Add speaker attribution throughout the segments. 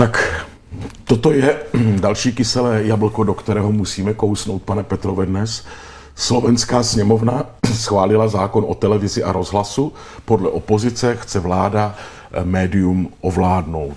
Speaker 1: Tak toto je další kyselé jablko, do kterého musíme kousnout, pane Petrove, dnes. Slovenská sněmovna schválila zákon o televizi a rozhlasu. Podle opozice chce vláda médium ovládnout.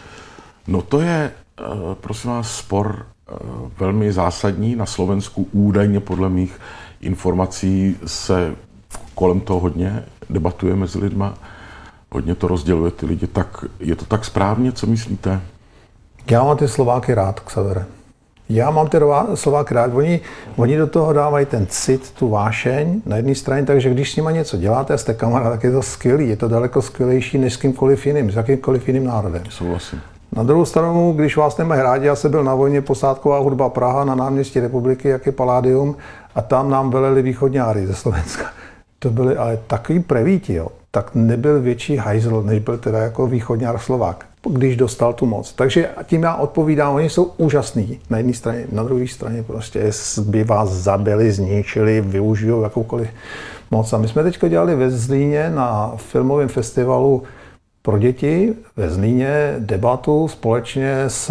Speaker 1: No to je, prosím vás, spor velmi zásadní. Na Slovensku údajně podle mých informací se kolem toho hodně debatuje mezi lidma. Hodně to rozděluje ty lidi. Tak je to tak správně, co myslíte?
Speaker 2: Já mám ty Slováky rád, Xavere. Já mám ty Slováky rád. Oni do toho dávají ten cit, tu vášeň na jedné straně, takže když s nimi něco děláte a jste kamarád, tak je to skvělý. Je to daleko skvělejší než s kýmkoliv jiným, s jakýmkoliv jiným národem.
Speaker 1: Souhlasím.
Speaker 2: Na druhou stranu, když vás nemají rádi, já jsem byl na vojně Posádková hudba Praha na náměstí Republiky, jak je Paládium, a tam nám veleli východňáry ze Slovenska. To byli ale takový prevíti, jo. Tak nebyl větší hajzl, než byl teda jako východňár Slovák, když dostal tu moc. Takže tím já odpovídám, oni jsou úžasní na jedné straně, na druhé straně prostě by vás zabili, zničili, využijou jakoukoliv moc. A my jsme teď dělali ve Zlíně na filmovém festivalu pro děti ve Zlíně debatu společně s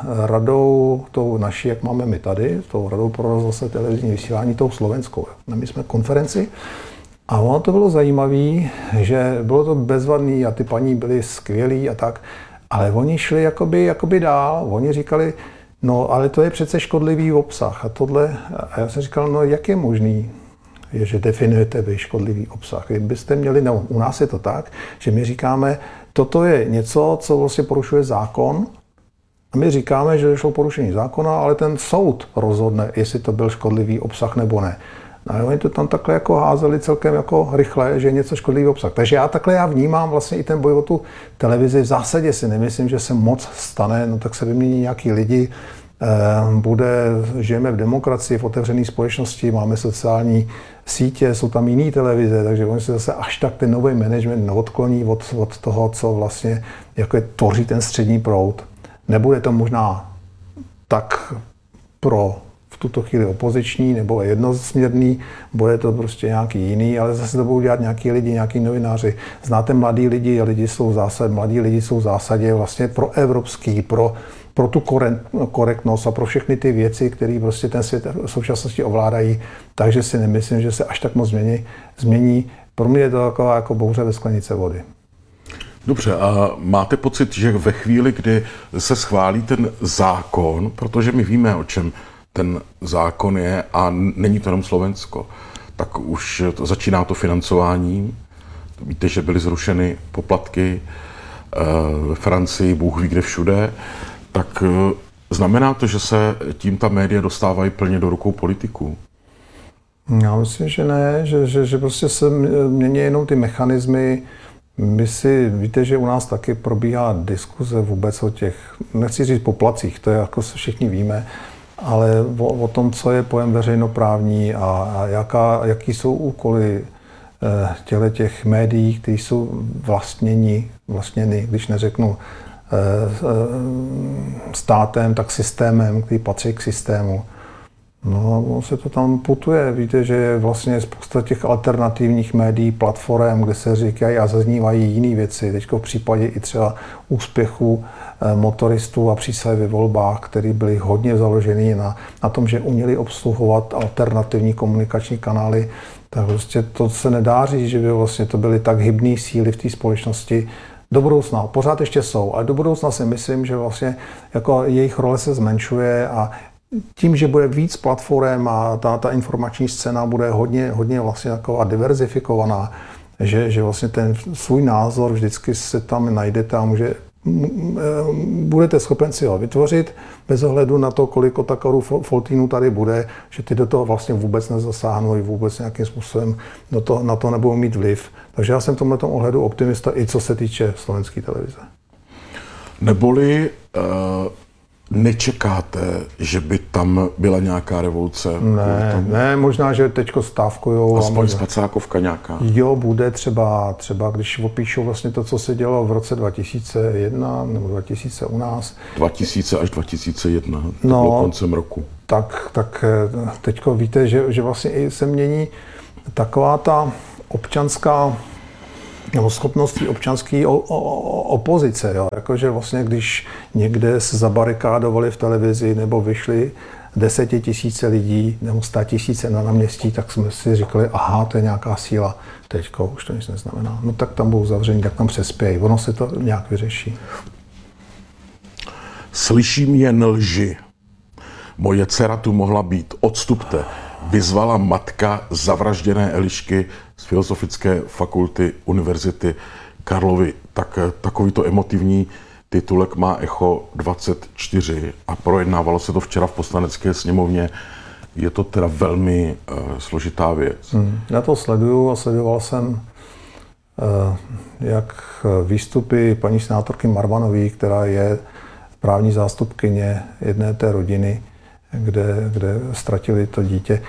Speaker 2: radou, tou naší, jak máme my tady, tou radou pro rozhlasové televizní vysílání, tou slovenskou. My jsme konferenci. A ono to bylo zajímavé, že bylo to bezvadný a ty paní byly skvělý a tak, ale oni šli jakoby dál. Oni říkali, no ale to je přece škodlivý obsah a tohle. A já jsem říkal, no jak je možný, že definujete vy škodlivý obsah? Kdybyste měli, no u nás je to tak, že my říkáme, toto je něco, co vlastně porušuje zákon. A my říkáme, že došlo porušení zákona, ale ten soud rozhodne, jestli to byl škodlivý obsah nebo ne. No, oni to tam takhle jako házeli celkem jako rychle, že je něco škodlivý obsah. Takže já vnímám vlastně i ten boj o tu televizi. V zásadě si nemyslím, že se moc stane, no tak se vymění nějaký lidi, žijeme v demokracii, v otevřené společnosti, máme sociální sítě, jsou tam jiné televize, takže oni se zase až tak ten nový management neodkloní od toho, co vlastně jako je tvoří ten střední proud. Nebude to možná tak pro v tuto chvíli opoziční nebo jednosměrný, bude to prostě nějaký jiný, ale zase to budou dělat nějaký lidi, nějaký novináři. Znáte mladí lidi, mladí lidi jsou v zásadě vlastně pro evropský, pro tu korektnost a pro všechny ty věci, které prostě ten svět v současnosti ovládají, takže si nemyslím, že se až tak moc změní. Pro mě je to taková jako bouře ve sklenice vody.
Speaker 1: Dobře, a máte pocit, že ve chvíli, kdy se schválí ten zákon, protože my víme, o čem ten zákon je a není to jenom Slovensko, tak už začíná to financování. Víte, že byly zrušeny poplatky ve Francii, Bůh ví kde všude. Tak znamená to, že se tím ta média dostávají plně do rukou politiků?
Speaker 2: Já myslím, že ne, že prostě se mění jenom ty mechanismy. Víte, že u nás taky probíhá diskuze vůbec o těch, nechci říct poplatcích, to je jako všichni víme, ale o tom, co je pojem veřejnoprávní a jaký jsou úkoly těch médií, které jsou vlastněny, když neřeknu státem, tak systémem, který patří k systému. No, se to tam putuje. Víte, že je vlastně spousta těch alternativních médií, platform, kde se říkají a zaznívají jiné věci. Teď v případě i třeba úspěchu motoristů a přísahy ve volbách, které byly hodně založeny na tom, že uměli obsluhovat alternativní komunikační kanály, tak prostě to se nedá říct, že by vlastně to byly tak hybné síly v té společnosti. Do budoucna, pořád ještě jsou, ale do budoucna si myslím, že vlastně jako jejich role se zmenšuje a tím, že bude víc platform a ta informační scéna bude hodně vlastně taková diverzifikovaná, že vlastně ten svůj názor vždycky se tam najdete a budete schopen si ho vytvořit bez ohledu na to, kolik otakarů foltínů tady bude, že ty do toho vlastně vůbec nezasáhnou i vůbec nějakým způsobem na to nebudou mít vliv. Takže já jsem v tomto ohledu optimista i co se týče slovenské televize.
Speaker 1: Neboli nečekáte, že by tam byla nějaká revoluce?
Speaker 2: Ne, možná, že teďko stávkujou.
Speaker 1: Aspoň spacákovka nějaká.
Speaker 2: Jo, bude třeba když opíšou vlastně to, co se dělo v roce 2001 nebo 2000 u nás.
Speaker 1: 2000 až 2001, to bylo koncem roku.
Speaker 2: Tak teďko víte, že vlastně i se mění taková ta občanská nebo schopností občanské opozice. Jo. Jakože vlastně, když někde se zabarikádovali v televizi nebo vyšli 10 000 lidí nebo 100 000 na náměstí, tak jsme si říkali, aha, to je nějaká síla. Teďko už to nic neznamená. No tak tam budou zavření, tak tam přespějí. Ono se to nějak vyřeší.
Speaker 1: Slyším jen lži. Moje dcera tu mohla být. Odstupte. Vyzvala matka zavražděné Elišky z Filozofické fakulty Univerzity Karlovy. Tak takovýto emotivní titulek má Echo 24 a projednávalo se to včera v Poslanecké sněmovně. Je to teda velmi složitá věc.
Speaker 2: Já to sleduju a sledoval jsem jak výstupy paní senátorky Marvanové, která je právní zástupkyně jedné té rodiny, kde ztratili to dítě.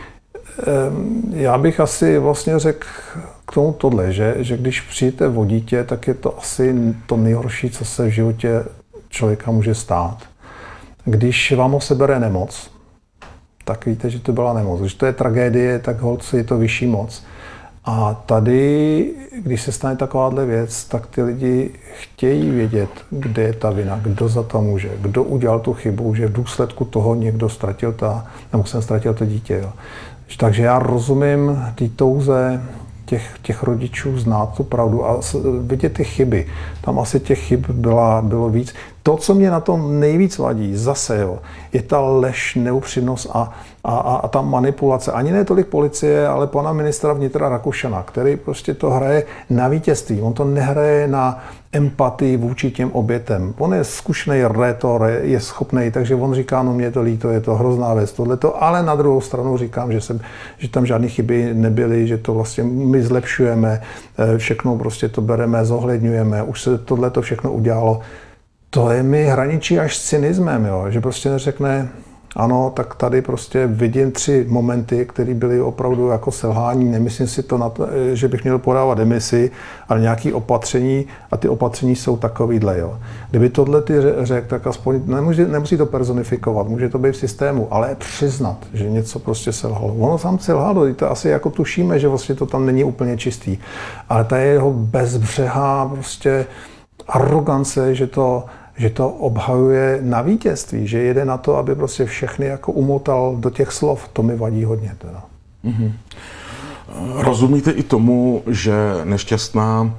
Speaker 2: Já bych asi vlastně řekl k tomu tohle, že když přijete o dítě, tak je to asi to nejhorší, co se v životě člověka může stát. Když vám ho sebere nemoc, tak víte, že to byla nemoc. Když to je tragédie, tak holt je to vyšší moc. A tady, když se stane takováhle věc, tak ty lidi chtějí vědět, kde je ta vina, kdo za to může, kdo udělal tu chybu, že v důsledku toho někdo ztratil to dítě. Jo. Takže já rozumím té touze těch rodičů znát tu pravdu a vidět ty chyby. Tam asi těch chyb bylo víc. To, co mě na tom nejvíc vadí, zase jo, je ta lež, neupřímnost a ta manipulace. Ani ne tolik policie, ale pana ministra vnitra Rakušana, který prostě to hraje na vítězství. On to nehraje na empatii vůči těm obětem. On je zkušený rétor, je schopný, takže on říká, no mě to líto, je to hrozná věc, tohleto, ale na druhou stranu říkám, že tam žádné chyby nebyly, že to vlastně my zlepšujeme, všechno prostě to bereme, zohledňujeme, už se tohleto všechno udělalo. To je mi hraničí až s cynismem, jo? Že prostě neřekne, ano, tak tady prostě vidím 3 momenty, které byly opravdu jako selhání. Nemyslím si to, že bych měl podávat demisi, ale nějaké opatření a ty opatření jsou takovýhle. Jo. Kdyby tohle ty řekl, tak aspoň nemusí to personifikovat, může to být v systému, ale přiznat, že něco prostě selhalo. Ono tam selhalo, to asi jako tušíme, že vlastně to tam není úplně čistý. Ale ta jeho bezbřehá prostě arogance, že to obhajuje na vítězství, že jede na to, aby prostě všechny jako umotal do těch slov. To mi vadí hodně teda.
Speaker 1: Mm-hmm. Rozumíte i tomu, že nešťastná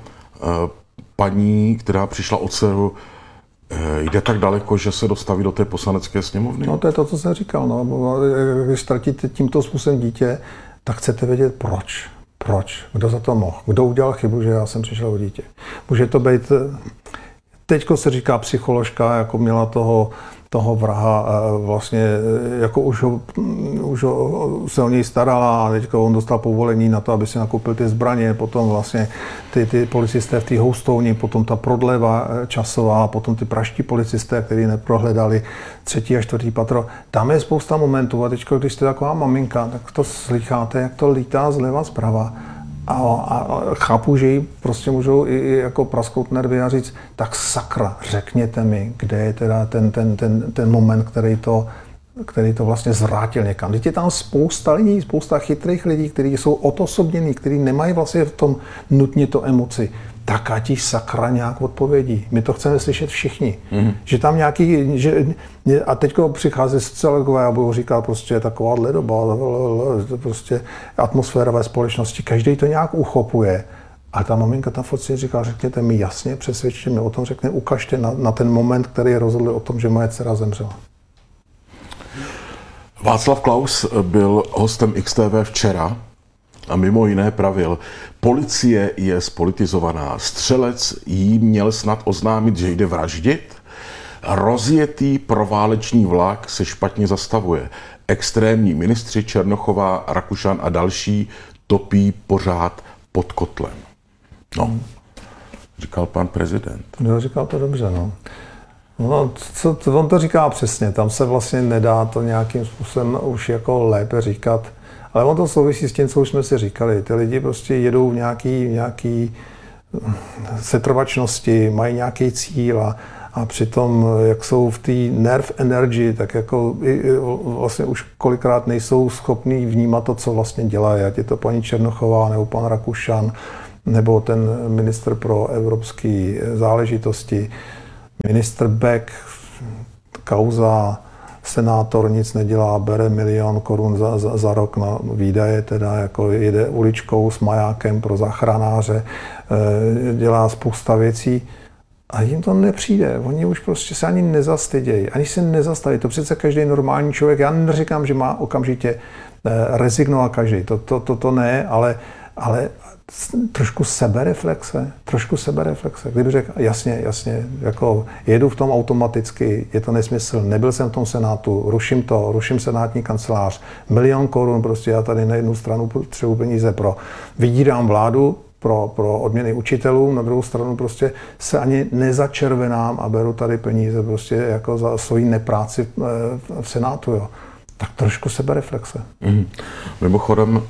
Speaker 1: paní, která přišla od dceru, jde tak daleko, že se dostaví do té Poslanecké sněmovny?
Speaker 2: No to je to, co jsem říkal. No. Když ztratíte tímto způsobem dítě, tak chcete vědět proč. Proč? Kdo za to mohl? Kdo udělal chybu, že já jsem přišel o dítě? Může to být... Teďko se říká psycholožka, jako měla toho vraha vlastně, jako už se o něj starala a teďko on dostal povolení na to, aby si nakoupil ty zbraně, potom vlastně ty policisté v té houstouni, potom ta prodleva časová, potom ty praští policisté, kteří neprohledali 3. a 4. patro. Tam je spousta momentů a teďko, když jste taková maminka, tak to slycháte, jak to lítá zleva zprava. A chápu, že jí prostě můžou i jako prasknout nervy a říct, tak sakra, řekněte mi, kde je teda ten moment, který to vlastně zvrátil někam. Teď je tam spousta lidí, spousta chytrých lidí, kteří jsou odosobnění, kteří nemají vlastně v tom nutně to emoci. Tak ať jí sakra nějak odpovědí. My to chceme slyšet všichni. Mm-hmm. Že tam nějaký, a teďko přichází sociologové a budou říkat prostě takováhle doba, prostě atmosféra ve společnosti, každý to nějak uchopuje. A ta maminka tam furt říká, řekněte mi jasně, přesvědčte mě o tom, ukažte na ten moment, který rozhodl o tom, že moje dcera zemřela.
Speaker 1: Václav Klaus byl hostem XTV včera a mimo jiné pravil, policie je spolitizovaná. Střelec jí měl snad oznámit, že jde vraždit. Rozjetý prováleční vlak se špatně zastavuje. Extrémní ministři Černochová, Rakušan a další topí pořád pod kotlem. No, říkal pan prezident.
Speaker 2: No, říkal to dobře, no. No, on to říká přesně, tam se vlastně nedá to nějakým způsobem už jako lépe říkat, ale on to souvisí s tím, co už jsme si říkali. Ty lidi prostě jedou v nějaký setrvačnosti, mají nějaký cíl a přitom, jak jsou v té nerve energy, tak jako vlastně už kolikrát nejsou schopní vnímat to, co vlastně dělají. Ať je to paní Černochová nebo pan Rakušan, nebo ten ministr pro evropské záležitosti, ministr Beck, kauza, senátor nic nedělá, bere 1 000 000 korun za rok na výdaje, teda jako jede uličkou s majákem pro záchranáře, dělá spousta věcí a jim to nepřijde. Oni už prostě se ani nezastydějí, ani se nezastaví. To přece každý normální člověk, já neříkám, že má okamžitě rezignovat každý, to ne, ale trošku sebereflexe. Kdyby řekl, jasně, jako jedu v tom automaticky, je to nesmysl, nebyl jsem v tom senátu, ruším senátní kancelář, 1 000 000 korun, prostě já tady na jednu stranu potřebuji peníze vydírám vládu, pro odměny učitelům, na druhou stranu prostě se ani nezačervenám a beru tady peníze prostě jako za svoji nepráci v senátu, jo. Tak trošku sebereflexe.
Speaker 1: Mimochodem,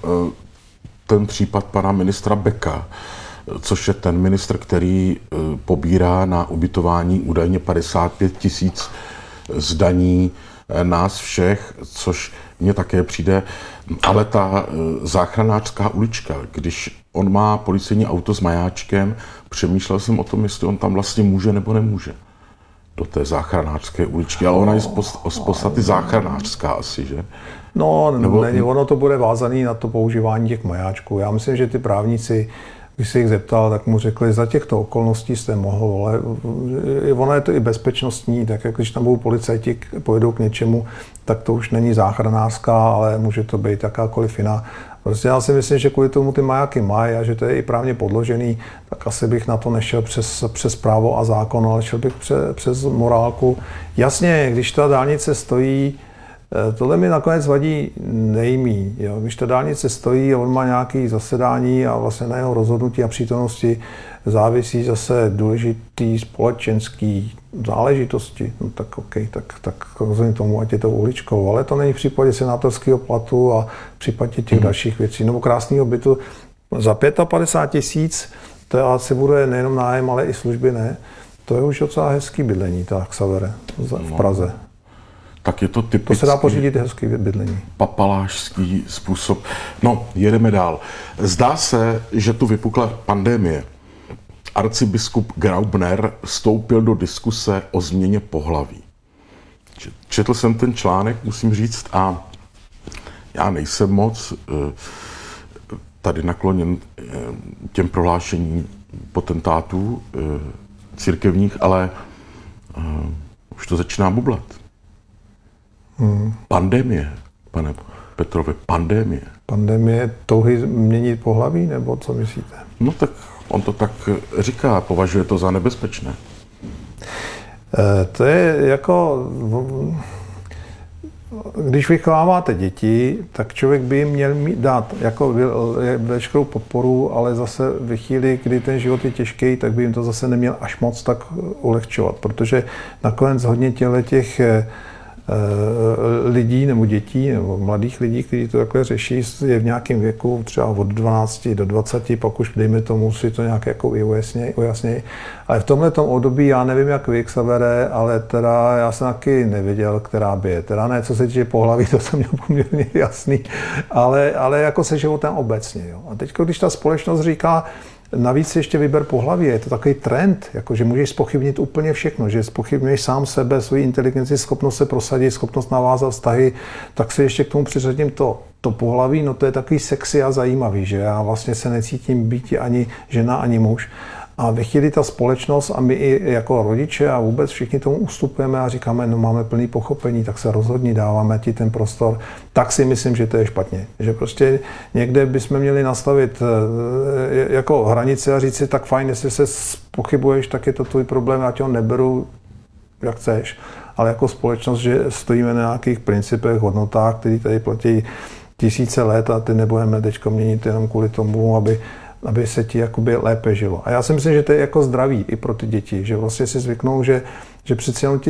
Speaker 1: ten případ pana ministra Becka, což je ten ministr, který pobírá na ubytování údajně 55 000 z daní nás všech, což mně také přijde, ale ta záchranářská ulička, když on má policejní auto s majáčkem, přemýšlel jsem o tom, jestli on tam vlastně může nebo nemůže do té záchranářské uličky, ale ona je z podstaty záchranářská asi, že?
Speaker 2: No, ono to bude vázané na to používání těch majáčků. Já myslím, že ty právníci, když se jich zeptal, tak mu řekli, za těchto okolností jste mohl, ale ono je to i bezpečnostní, tak jak když tam budou policajti, pojedou k něčemu, tak to už není záchranářská, ale může to být jakákoliv jiná. Prostě já si myslím, že kvůli tomu ty majáky mají a že to je i právně podložený, tak asi bych na to nešel přes právo a zákon, ale šel bych přes morálku. Jasně, když ta dálnice stojí, tohle mi nakonec vadí nejmí. Jo. Když ta dálnice stojí a on má nějaké zasedání a vlastně na jeho rozhodnutí a přítomnosti závisí zase důležitý společenský záležitosti, no tak OK, tak rozumím tomu, ať je to uličkou, ale to není v případě senátorského platu a v případě těch dalších věcí. Nebo krásného bytu za 55 000, to asi bude nejenom nájem, ale i služby, ne? To je už docela hezký bydlení, ta Xavere v Praze.
Speaker 1: Tak je to typický...
Speaker 2: To se dá pořídit hezký bydlení.
Speaker 1: Papalášský způsob. No, jedeme dál. Zdá se, že tu vypukla pandemie. Arcibiskup Graubner vstoupil do diskuse o změně pohlaví. Četl jsem ten článek, musím říct, a já nejsem moc tady nakloněn těm prohlášením potentátů církevních, ale už to začíná bublat. Pandemie, pane Petrove, pandemie.
Speaker 2: Pandemie touhy měnit pohlaví, nebo co myslíte?
Speaker 1: No tak on to tak říká, považuje to za nebezpečné.
Speaker 2: To je jako, když vychováváte děti, tak člověk by jim měl dát jako veškerou podporu, ale zase ve chvíli, kdy ten život je těžký, tak by jim to zase neměl až moc tak ulehčovat, protože nakonec hodně těch lidí nebo dětí nebo mladých lidí, kteří to takhle řeší, je v nějakém věku třeba od 12 do 20, pak už dejme tomu si to nějak jako ujasněji. Ale v tomhletom období, já nevím, jak vy, Xavere, ale teda já jsem taky nevěděl, která by je. Teda ne, co se týče pohlaví, to jsem měl poměrně jasný, ale jako se životem obecně. Jo. A teď, když ta společnost říká, navíc ještě vyber pohlaví, je to takový trend, jako že můžeš zpochybnit úplně všechno, že zpochybňuješ sám sebe, svoji inteligenci, schopnost se prosadit, schopnost navázat vztahy, tak si ještě k tomu přiřadím to pohlaví, no to je takový sexy a zajímavý, že já vlastně se necítím být ani žena, ani muž. A ve chvíli ta společnost a my i jako rodiče a vůbec všichni tomu ustupujeme a říkáme, no máme plný pochopení, tak se rozhodně dáváme ti ten prostor, tak si myslím, že to je špatně. Že prostě někde bychom měli nastavit jako hranice a říct si, tak fajn, jestli se pochybuješ, tak je to tvůj problém, já tě ho neberu, jak chceš. Ale jako společnost, že stojíme na nějakých principech, hodnotách, které tady platí tisíce let a ty nebudeme teďko měnit jenom kvůli tomu, aby se ti jakoby lépe žilo. A já si myslím, že to je jako zdraví i pro ty děti, že vlastně si zvyknou, že přeci jenom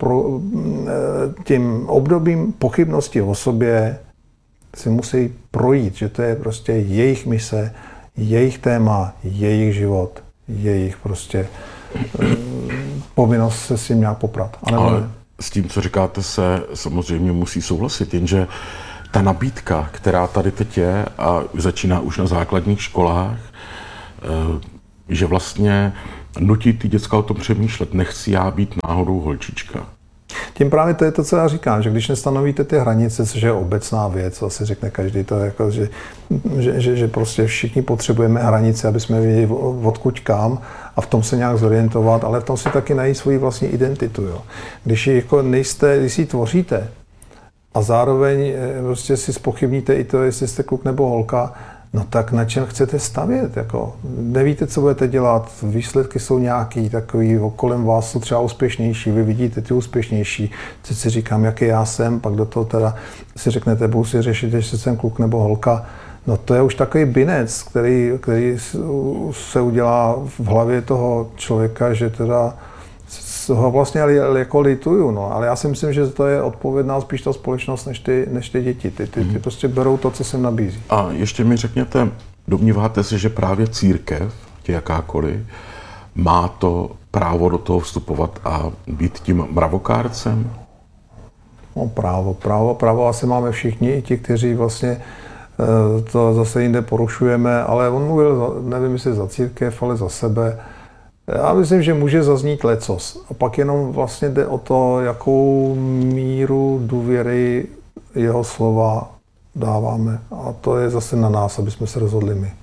Speaker 2: tím obdobím pochybnosti o sobě si musí projít, že to je prostě jejich mise, jejich téma, jejich život, jejich prostě povinnost se s tím nějak poprat.
Speaker 1: Ale s tím, co říkáte, se samozřejmě musí souhlasit, jenže ta nabídka, která tady teď je a začíná už na základních školách, že vlastně nutí ty děcka o tom přemýšlet. Nechci já být náhodou holčička.
Speaker 2: Tím právě to je to, co já říkám, že když nestanovíte ty hranice, což je obecná věc, asi řekne každý to, jako, že prostě všichni potřebujeme hranice, aby jsme věděli odkud kam a v tom se nějak zorientovat, ale v tom si taky najít svoji vlastní identitu. Jo. Když si ji tvoříte a zároveň prostě si zpochybníte i to, jestli jste kluk nebo holka, no tak na čem chcete stavět? Jako, nevíte, co budete dělat, výsledky jsou nějaký takový, kolem vás jsou třeba úspěšnější, vy vidíte ty úspěšnější, teď si říkám, jaký já jsem, pak do toho teda si řeknete, budu si řešit, jestli jsem kluk nebo holka. No to je už takový binec, který se udělá v hlavě toho člověka, že teda ho vlastně jako lituju, no. Ale já si myslím, že to je odpovědná spíš ta společnost než ty děti. Ty prostě berou to, co se jim nabízí.
Speaker 1: A ještě mi řekněte, domníváte se, že právě církev, jakákoliv, má to právo do toho vstupovat a být tím mravokárcem?
Speaker 2: No právo asi máme všichni, i ti, kteří vlastně to zase jinde porušujeme, ale on mluvil, nevím, jestli za církev, ale za sebe. Já myslím, že může zaznít lecos. A pak jenom vlastně jde o to, jakou míru důvěry jeho slova dáváme. A to je zase na nás, aby jsme se rozhodli my.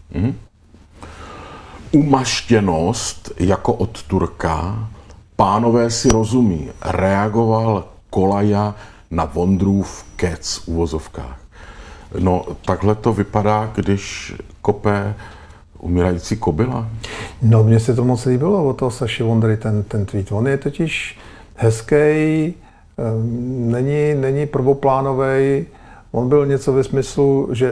Speaker 1: Umaštěnost jako od Turka, pánové si rozumí, reagoval Kolaja na Vondrův kec v uvozovkách. No, takhle to vypadá, když kope umírající kobyla?
Speaker 2: No, mně se to moc líbilo od toho Saši Vondry, ten tweet. On je totiž hezký, není prvoplánovej. On byl něco ve smyslu, že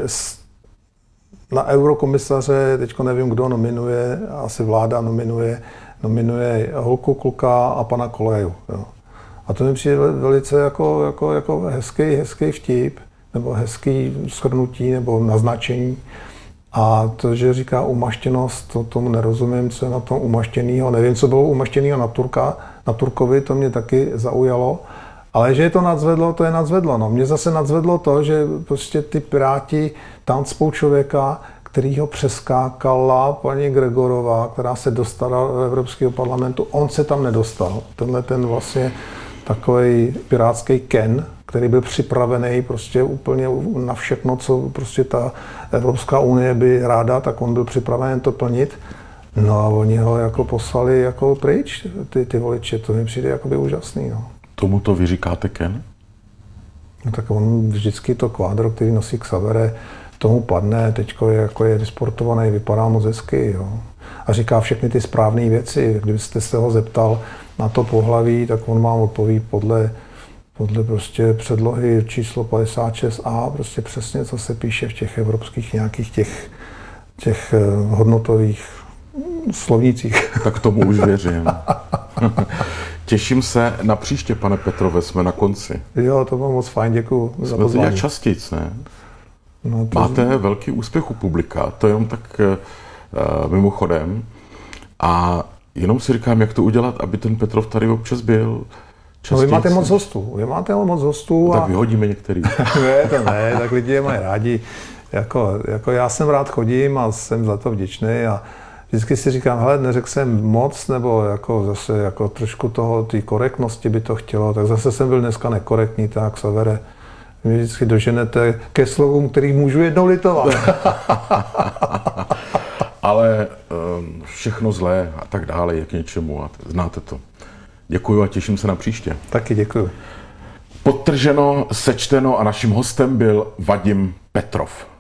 Speaker 2: na eurokomisaře, teďko nevím, kdo nominuje, asi vláda nominuje holku, kluka a pana Koleju. Jo. A to mi přijde velice jako hezký vtip, nebo hezký shrnutí, nebo naznačení. A to, že říká umaštěnost, to tomu nerozumím, co je na tom umaštěnýho. Nevím, co bylo umaštěnýho na Turkovi, to mě taky zaujalo. Ale že je to nadzvedlo, to je nadzvedlo. No. Mě zase nadzvedlo to, že prostě ty Piráti tam cpou člověka, který ho přeskákala paní Gregorová, která se dostala do Evropského parlamentu. On se tam nedostal. Tenhle ten vlastně takový pirátský Ken, který byl připravený prostě úplně na všechno, co prostě ta Evropská unie by ráda, tak on byl připraven to plnit. No a oni ho jako poslali jako pryč, ty voliče, to mi přijde jakoby úžasný. No.
Speaker 1: Tomu to vy říkáte Ken?
Speaker 2: No tak on vždycky to kvádro, který nosí Xavere, tomu padne, teďko je vysportovaný, vypadá moc hezky, jo. A říká všechny ty správné věci. Kdybyste se ho zeptal na to pohlaví, tak on vám odpoví podle prostě předlohy číslo 56a, prostě přesně, co se píše v těch evropských nějakých těch hodnotových slovnících.
Speaker 1: Tak tomu už věřím. Těším se na příště, pane Petrove, jsme na konci.
Speaker 2: Jo, to bylo moc fajn, děkuju za pozvání.
Speaker 1: Jsme častějc, ne?
Speaker 2: No,
Speaker 1: Máte velký úspěch u publika, to je jenom tak mimochodem. A jenom si říkám, jak to udělat, aby ten Petrov tady občas byl.
Speaker 2: No, vy máte moc hostů.
Speaker 1: Tak vyhodíme některý.
Speaker 2: ne, tak lidi je mají rádi. Jako já jsem rád chodím a jsem za to vděčný a vždycky si říkám, hele, neřekl jsem moc, nebo jako zase jako trošku té korektnosti by to chtělo, tak zase jsem byl dneska nekorektní, tak Savere, mě vždycky doženete ke slovům, který můžu jednou litovat.
Speaker 1: Ale všechno zlé a tak dále je k něčemu a znáte to. Děkuju a těším se na příště.
Speaker 2: Taky děkuju.
Speaker 1: Podtrženo, sečteno a naším hostem byl Vadim Petrov.